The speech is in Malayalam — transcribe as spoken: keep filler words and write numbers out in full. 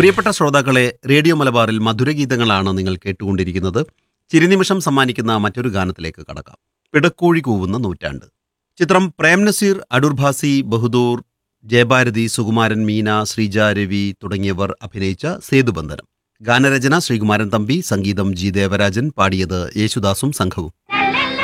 പ്രിയപ്പെട്ട ശ്രോതാക്കളെ, റേഡിയോ മലബാറിൽ മധുരഗീതങ്ങളാണ് നിങ്ങൾ കേട്ടുകൊണ്ടിരിക്കുന്നത്. ചിരിനിമിഷം സമ്മാനിക്കുന്ന മറ്റൊരു ഗാനത്തിലേക്ക് കടക്കാം. പിടക്കോഴി കൂവുന്ന നൂറ്റാണ്ട്. ചിത്രം പ്രേം നസീർ, അടൂർ ഭാസി, ബഹദൂർ, ജയഭാരതി, സുകുമാരൻ, മീന, ശ്രീജ, രവി തുടങ്ങിയവർ അഭിനയിച്ച സേതുബന്ധനം. ഗാനരചന ശ്രീകുമാരൻ തമ്പി, സംഗീതം ജി ദേവരാജൻ, പാടിയത് യേശുദാസും സംഘവും.